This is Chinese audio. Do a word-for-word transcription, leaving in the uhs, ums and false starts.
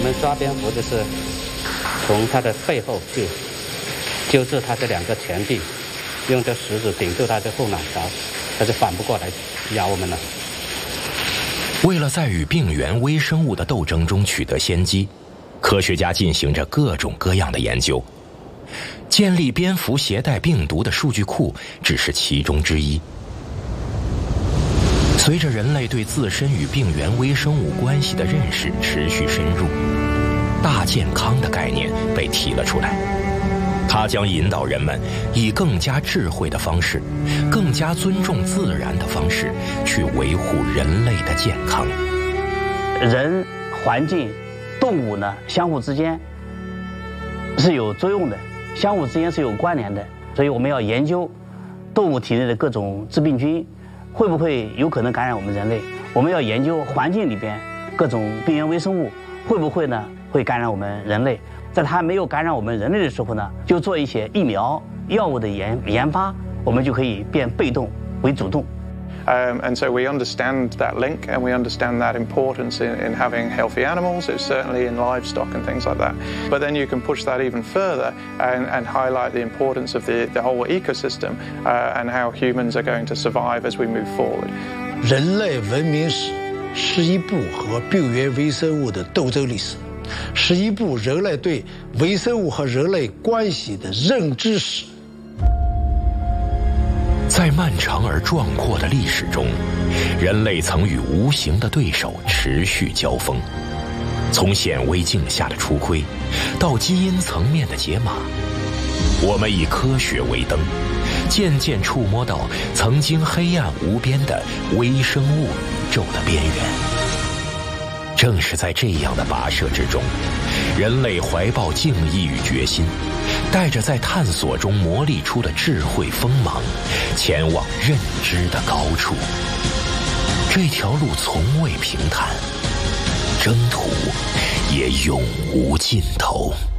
们抓蝙蝠就是从它的背后就揪住它这两个前臂，用这食指顶住它的后脑勺，它就反不过来咬我们了。 为了在与病原微生物的斗争中取得先机，科学家进行着各种各样的研究。建立蝙蝠携带病毒的数据库只是其中之一。随着人类对自身与病原微生物关系的认识持续深入，大健康的概念被提了出来。它将引导人们以更加智慧的方式，更加尊重自然的方式，去维护人类的健康。 人、环境、动物呢，相互之间是有作用的，相互之间是有关联的。所以我们要研究动物体内的各种致病菌会不会有可能感染我们人类，我们要研究环境里边各种病原微生物会不会呢会感染我们人类。在它没有感染我们人类的时候呢，就做一些疫苗药物的研研发，我们就可以变被动为主动。 Um, and so we understand that link and we understand that importance in, in having healthy animals. It's certainly in livestock and things like that. But then you can push that even further and, and highlight the importance of the, the whole ecosystem uh, and how humans are going to survive as we move forward. 人类文明史是一部和病原微生物的斗争历史，是一部人类对微生物和人类关系的认知史。 在漫长而壮阔的历史中，人类曾与无形的对手持续交锋，从显微镜下的初窥，到基因层面的解码，我们以科学为灯，渐渐触摸到曾经黑暗无边的微生物宇宙的边缘。正是在这样的跋涉之中，人类怀抱敬意与决心，带着在探索中磨砺出的智慧锋芒，前往认知的高处。这条路从未平坦，征途也永无尽头。